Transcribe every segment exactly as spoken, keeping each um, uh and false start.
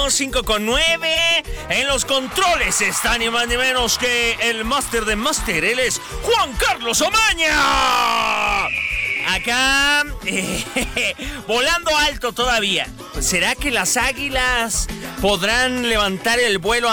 cinco con nueve. En los controles está ni más ni menos que el máster de máster. Él es Juan Carlos Omaña. Acá, eh, volando alto todavía. ¿Será que las Águilas podrán levantar el vuelo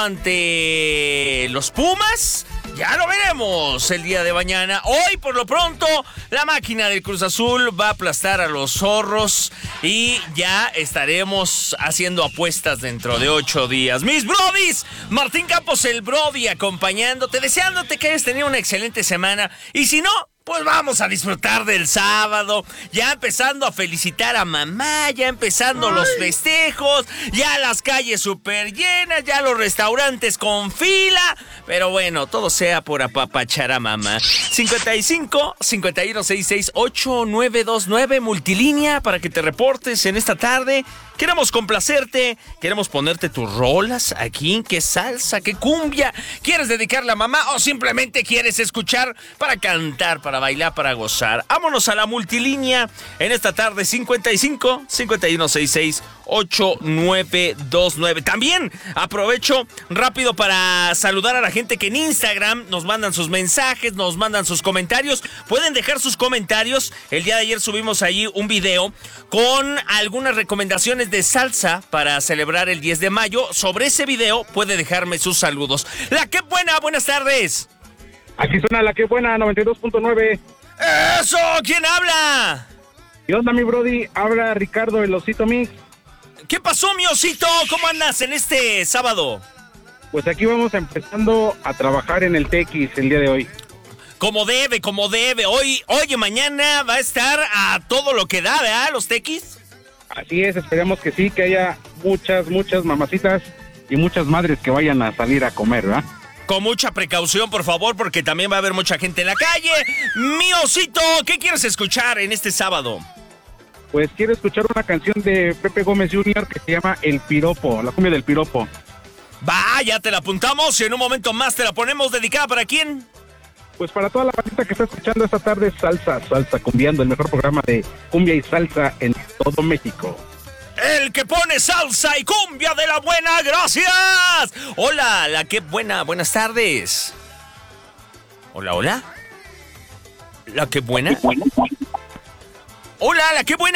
ante los Pumas? Ya lo veremos el día de mañana. Hoy, por lo pronto, la máquina del Cruz Azul va a aplastar a los Zorros y ya estaremos haciendo apuestas dentro de ocho días. Mis brodis, Martín Campos, el Brody, acompañándote, deseándote que hayas tenido una excelente semana. Y si no, pues vamos a disfrutar del sábado, ya empezando a felicitar a mamá, ya empezando Ay. los festejos, ya las calles súper llenas, ya los restaurantes con fila, pero bueno, todo sea por apapachar a mamá. cincuenta y cinco, cincuenta y uno, sesenta y seis, ocho nueve dos nueve, multilínea para que te reportes en esta tarde. Queremos complacerte, queremos ponerte tus rolas aquí, qué salsa, qué cumbia, ¿quieres dedicarle a mamá o simplemente quieres escuchar para cantar, para bailar, para gozar? Vámonos a la multilínea en esta tarde, cincuenta y cinco, cincuenta y uno, sesenta y seis, ocho nueve dos nueve. También aprovecho rápido para saludar a la gente que en Instagram nos mandan sus mensajes, nos mandan sus comentarios. Pueden dejar sus comentarios. El día de ayer subimos allí un video con algunas recomendaciones de salsa para celebrar el diez de mayo. Sobre ese video puede dejarme sus saludos. La que buena, buenas tardes. Aquí suena la que buena, noventa y dos punto nueve. ¡Eso! ¿Quién habla? ¿Qué onda, mi brody? Habla Ricardo, el Osito Mix. ¿Qué pasó, mi osito? ¿Cómo andas en este sábado? Pues aquí vamos empezando a trabajar en el Tequis el día de hoy. Como debe, como debe. Hoy, oye, mañana va a estar a todo lo que da, ¿verdad? Los Tequis. Así es, esperemos que sí, que haya muchas, muchas mamacitas y muchas madres que vayan a salir a comer, ¿verdad? Con mucha precaución, por favor, porque también va a haber mucha gente en la calle. Mi osito, ¿qué quieres escuchar en este sábado? Pues quiero escuchar una canción de Pepe Gómez junior que se llama El Piropo, la cumbia del piropo. Va, ya te la apuntamos y en un momento más te la ponemos. ¿Dedicada para quién? Pues para toda la bandita que está escuchando esta tarde, Salsa, Salsa Cumbiando, el mejor programa de cumbia y salsa en todo México. El que pone salsa y cumbia de la buena, gracias. Hola, la que buena, buenas tardes. Hola, hola. La que buena. Hola, la que buena.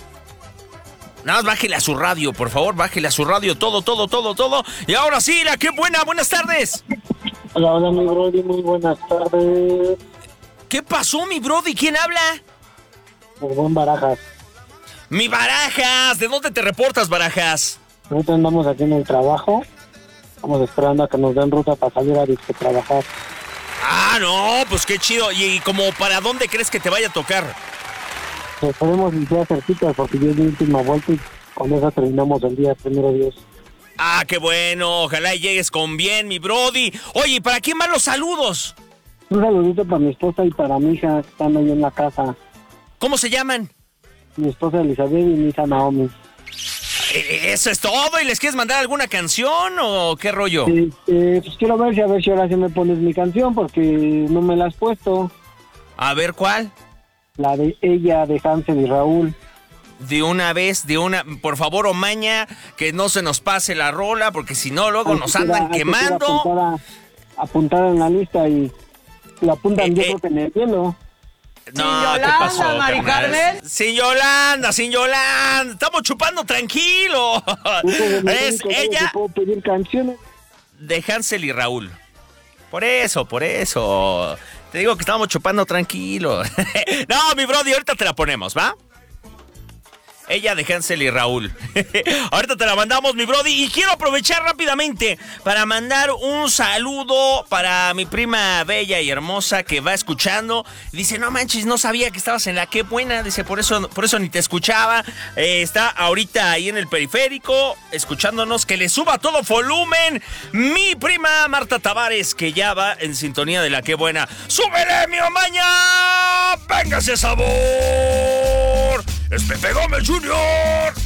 Nada más bájele a su radio, por favor, bájele a su radio, todo, todo, todo, todo. Y ahora sí, la que buena, buenas tardes. Hola, hola, mi brody, muy buenas tardes. ¿Qué pasó, mi brody? ¿Quién habla? Muy buen Barajas. Mi Barajas, ¿de dónde te reportas, Barajas? Ahorita andamos aquí en el trabajo. Estamos esperando a que nos den ruta para salir a disque trabajar. Ah, no, pues qué chido. ¿Y como para dónde crees que te vaya a tocar? Pues podemos iniciar cerquitas porque ya es mi última vuelta y con esa terminamos el día, primero Dios. Ah, qué bueno, ojalá llegues con bien, mi brody. Oye, ¿y para quién van los saludos? Un saludito para mi esposa y para mi hija que están ahí en la casa. ¿Cómo se llaman? Mi esposa Elizabeth y mi hija Naomi. ¿Eso es todo? ¿Y les quieres mandar alguna canción o qué rollo? Eh, eh, pues quiero ver si a ver si ahora sí me pones mi canción porque no me la has puesto. A ver, ¿cuál? La de Ella, de Hansel y Raúl. De una vez, de una... Por favor, Omaña, que no se nos pase la rola, porque si no, luego nos andan quemando. Apuntada, apuntada en la lista y la apuntan eh, yo eh. creo que en el hielo. No, sin Yolanda, ¿qué pasó, Mari Carmen? Sin Yolanda, sin Yolanda. Estamos chupando tranquilo. Es ella... ¿Puedo pedir canciones? De Hansel y Raúl. Por eso, por eso. Te digo que estamos chupando tranquilo. No, mi brody, ahorita te la ponemos, ¿va? Ella de Hansel y Raúl. Ahorita te la mandamos, mi brody. Y quiero aprovechar rápidamente para mandar un saludo para mi prima bella y hermosa que va escuchando. Dice, no manches, no sabía que estabas en la Qué Buena. Dice, por eso, por eso ni te escuchaba. Eh, está ahorita ahí en el periférico, escuchándonos. Que le suba todo volumen. Mi prima Marta Tavares, que ya va en sintonía de la Qué Buena. ¡Súbele, mi Omaña! ¡Véngase sabor! ¡Es Pepe Gómez junior!